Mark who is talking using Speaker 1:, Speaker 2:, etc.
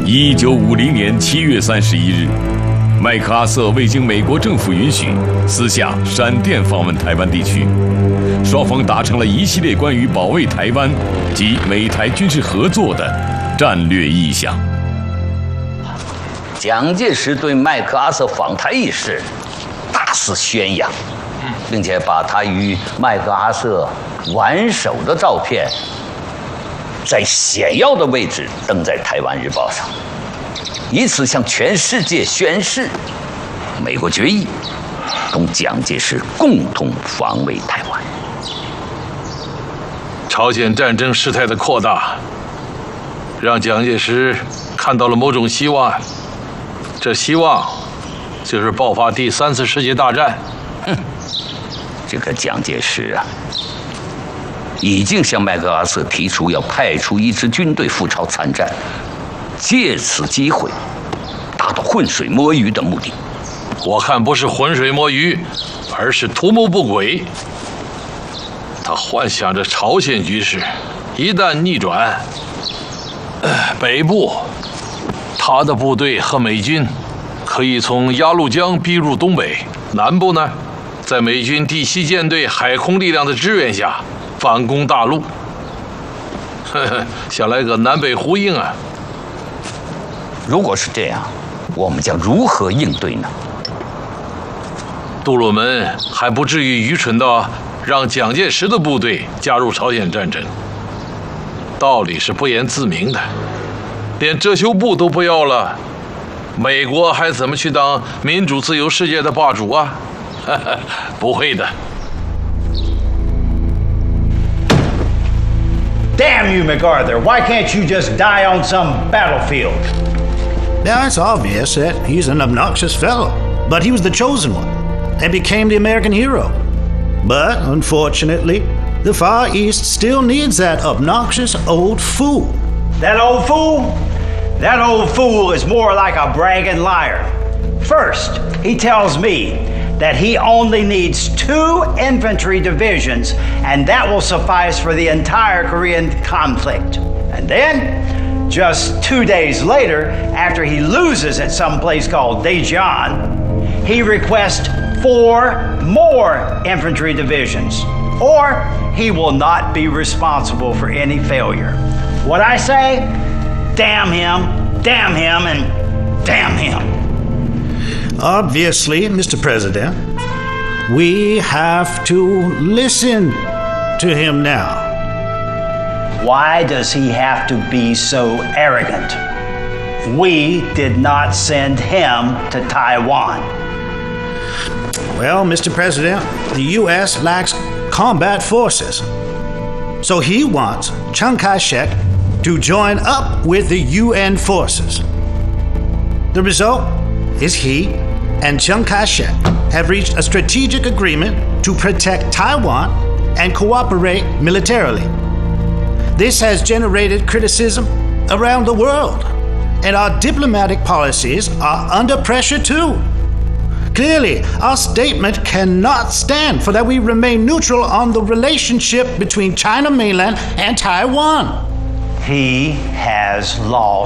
Speaker 1: 1950年7月31日，麦克阿瑟未经美国政府允许，私下闪电访问台湾地区，双方达成了一系列关于保卫台湾及美台军事合作的战略意向。
Speaker 2: 蒋介石对麦克阿瑟访台一事大肆宣扬，并且把他与麦克阿瑟挽手的照片在显要的位置登在《台湾日报》上，以此向全世界宣示美国决议同蒋介石共同防卫台湾。
Speaker 3: 朝鲜战争事态的扩大，让蒋介石看到了某种希望，这希望就是爆发第3次世界大战。
Speaker 2: 这个蒋介石啊，已经向麦克阿瑟提出要派出一支军队赴朝参战，借此机会达到浑水摸鱼的目的。
Speaker 3: 我看不是浑水摸鱼，而是图谋不轨。他幻想着朝鲜局势一旦逆转，北部他的部队和美军可以从鸭绿江逼入东北，南部呢，在美军第7舰队海空力量的支援下反攻大陆。想来个南北呼应啊！
Speaker 2: 如果是这样，我们将如何应对呢？
Speaker 3: 杜鲁门还不至于愚蠢到让蒋介石的部队加入朝鲜战争。道理是不言自明的，连遮羞布都不要了，美国还怎么去当民主自由世界的霸主啊？不会的。
Speaker 4: Damn you, MacArthur! Why can't you just die on some battlefield?
Speaker 5: Now, it's obvious that he's an obnoxious fellow, but he was the chosen one and became the American hero. But, unfortunately, the Far East still needs that obnoxious old fool.
Speaker 4: That old fool? That old fool is more like a bragging liar. First, he tells me that he only needs 2 infantry divisions, and that will suffice for the entire Korean conflict. And then, just 2 days later, after he loses at some place called Daejeon, he requests 4 more infantry divisions, or he will not be responsible for any failure. What I say? Damn him, and damn him.
Speaker 5: Obviously, Mr. President, we have to listen to him now.
Speaker 4: Why does he have to be so arrogant? We did not send him to Taiwan.
Speaker 5: Well, Mr. President, the U.S. lacks combat forces. So he wants Chiang Kai-shek to join up with the UN forces. The result is he and Chiang Kai-shek have reached a strategic agreement to protect Taiwan and cooperate militarily. This has generated criticism around the world, and our diplomatic policies are under pressure too. Clearly, our statement cannot stand for that we remain neutral on the relationship between China mainland and Taiwan.
Speaker 4: He has lost